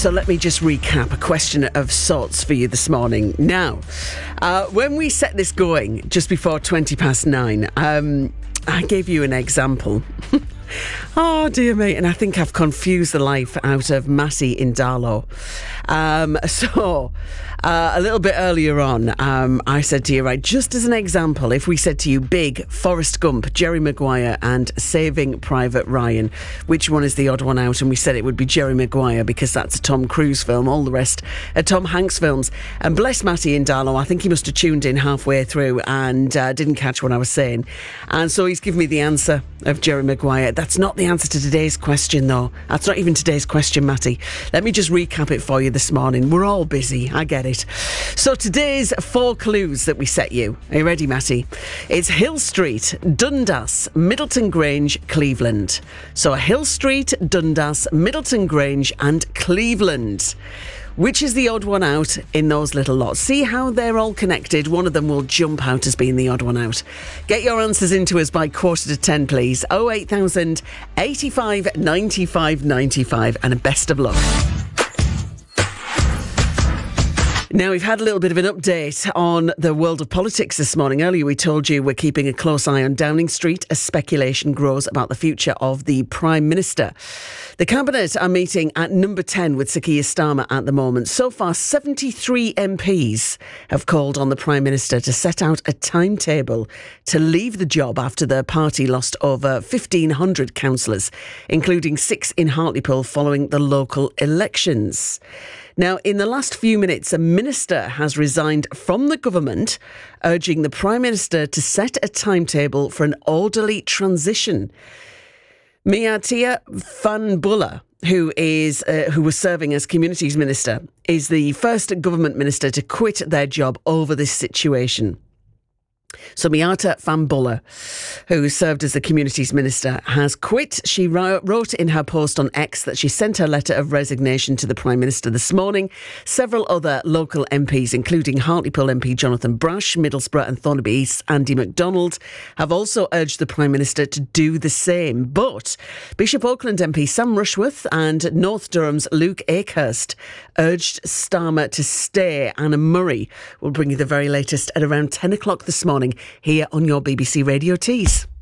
So let me just recap a question of sorts for you this morning. Now, when we set this going just before 9:20, I gave you an example. Oh dear me, and I think I've confused the life out of Matty in Darlow. A little bit earlier on, I said to you, right, just as an example, if we said to you Big, Forrest Gump, Jerry Maguire and Saving Private Ryan, which one is the odd one out? And we said it would be Jerry Maguire because that's a Tom Cruise film, all the rest are Tom Hanks films. And bless Matty in Darlow, I think he must have tuned in halfway through and didn't catch what I was saying. And so he's given me the answer of Jerry Maguire. That's not the answer to today's question, though. That's not even today's question, Matty. Let me just recap it for you this morning. We're all busy, I get it. So today's 4 clues that we set you. Are you ready, Matty? It's Hill Street, Dundas, Middleton Grange, Cleveland. So Hill Street, Dundas, Middleton Grange and Cleveland. Which is the odd one out in those little lots? See how they're all connected. One of them will jump out as being the odd one out. Get your answers into us by 9:45, please. 08000 85 95 95 and best of luck. Now, we've had a little bit of an update on the world of politics this morning. Earlier, we told you we're keeping a close eye on Downing Street as speculation grows about the future of the Prime Minister. The Cabinet are meeting at number 10 with Sir Keir Starmer at the moment. So far, 73 MPs have called on the Prime Minister to set out a timetable to leave the job after their party lost over 1,500 councillors, including 6 in Hartlepool following the local elections. Now, in the last few minutes, a minister has resigned from the government, urging the Prime Minister to set a timetable for an orderly transition. Miatia Van Buller, who was serving as Communities Minister, is the first government minister to quit their job over this situation. So Miatia Van Buller, who served as the Communities Minister, has quit. She wrote in her post on X that she sent her letter of resignation to the Prime Minister this morning. Several other local MPs, including Hartlepool MP Jonathan Brash, Middlesbrough and Thornaby East Andy MacDonald, have also urged the Prime Minister to do the same. But Bishop Auckland MP Sam Rushworth and North Durham's Luke Akehurst urged Starmer to stay. Anna Murray will bring you the very latest at around 10 o'clock this morning here on your BBC Radio Tees.